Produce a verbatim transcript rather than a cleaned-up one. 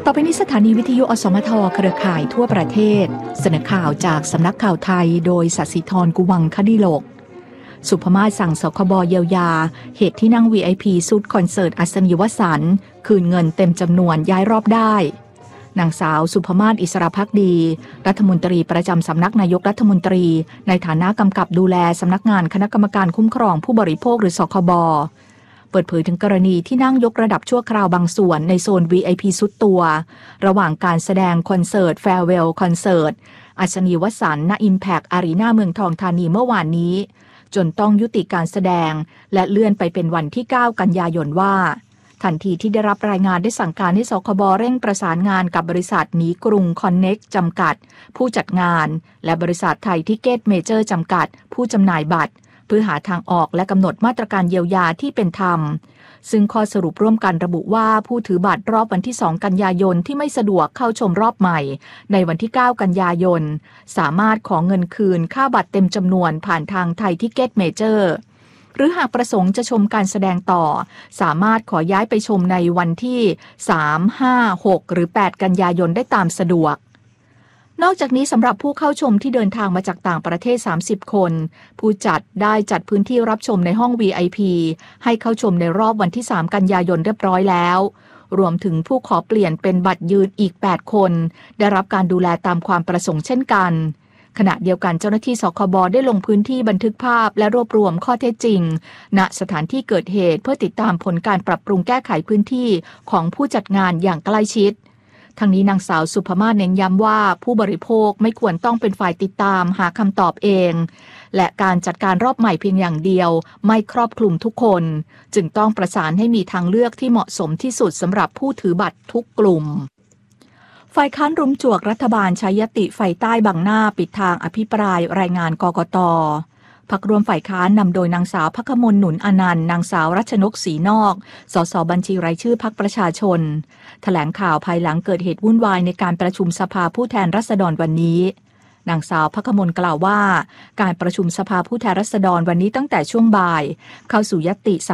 ต่อไปนี้สถานีวิทยุอสมทเครือข่ายทั่วประเทศเสนอข่าวจากสำนักข่าวไทยโดยศศิธรกุวังคดิโลกสุภมาศสั่งสคบเยียวยาเหตุที่นั่ง วี ไอ พี สุดคอนเสิร์ตอัศนีวสันต์คืนเงินเต็มจำนวนย้ายรอบได้นางสาวสุภมาศอิสระภักดีรัฐมนตรีประจำสำนักนายกรัฐมนตรีในฐานะกำกับดูแลสำนักงานคณะกรรมการคุ้มครองผู้บริโภคหรือสคบเปิดเผยถึงกรณีที่นั่งยกระดับชั่วคราวบางส่วนในโซน วี ไอ พี สุดตัวระหว่างการแสดงคอนเสิร์ต Farewell คอนเสิร์ตอัศนีวสันต์ณ Impact Arena เมืองทองธานีเมื่อวานนี้จนต้องยุติการแสดงและเลื่อนไปเป็นวันที่เก้ากันยายนว่าทันทีที่ได้รับรายงานได้สั่งการให้สคบเร่งประสานงานกับบริษัทหนีกรุงคอนเน็กจำกัดผู้จัดงานและบริษัทไทยทิเก็ตเมเจอร์จำกัดผู้จำหน่ายบัตรเพื่อหาทางออกและกำหนดมาตรการเยียวยาที่เป็นธรรมซึ่งข้อสรุปร่วมกันระบุว่าผู้ถือบัตรรอบวันที่สองกันยายนที่ไม่สะดวกเข้าชมรอบใหม่ในวันที่เก้ากันยายนสามารถขอเงินคืนค่าบัตรเต็มจำนวนผ่านทางไทยทิเก็ตเมเจอร์หรือหากประสงค์จะชมการแสดงต่อสามารถขอย้ายไปชมในวันที่สาม ห้า หกหรือแปดกันยายนได้ตามสะดวกนอกจากนี้สำหรับผู้เข้าชมที่เดินทางมาจากต่างประเทศสามสิบคนผู้จัดได้จัดพื้นที่รับชมในห้อง วี ไอ พี ให้เข้าชมในรอบวันที่สามกันยายนเรียบร้อยแล้วรวมถึงผู้ขอเปลี่ยนเป็นบัตรยืนอีกแปดคนได้รับการดูแลตามความประสงค์เช่นกันขณะเดียวกันเจ้าหน้าที่สคบได้ลงพื้นที่บันทึกภาพและรวบรวมข้อเท็จจริงณสถานที่เกิดเหตุเพื่อติดตามผลการปรับปรุงแก้ไขพื้นที่ของผู้จัดงานอย่างใกล้ชิดทั้งนี้นางสาวสุภมาศเน้นย้ำว่าผู้บริโภคไม่ควรต้องเป็นฝ่ายติดตามหาคำตอบเองและการจัดการรอบใหม่เพียงอย่างเดียวไม่ครอบคลุมทุกคนจึงต้องประสานให้มีทางเลือกที่เหมาะสมที่สุดสำหรับผู้ถือบัตรทุกกลุ่มฝ่ายค้านรุมจวกรัฐบาลใช้ยติไฟใต้บังหน้าปิดทางอภิปรายรายงานกกต.พรรคร่วมฝ่ายค้านนำโดยนางสาวภัคมลหนุนอนันต์นางสาวรัชนกศรีนอกสสบัญชีรายชื่อพรรคประชาชนแถลงข่าวภายหลังเกิดเหตุวุ่นวายในการประชุมสภาผู้แทนราษฎรวันนี้นางสาวภัคมลกล่าวว่าการประชุมสภาผู้แทนราษฎรวันนี้ตั้งแต่ช่วงบ่ายเข้าสู่ยติส